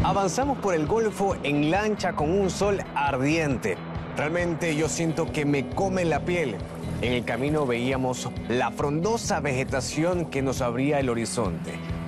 Avanzamos por el Golfo en lancha con un sol ardiente. Realmente yo siento que me come la piel. En el camino veíamos la frondosa vegetación que nos abría el horizonte.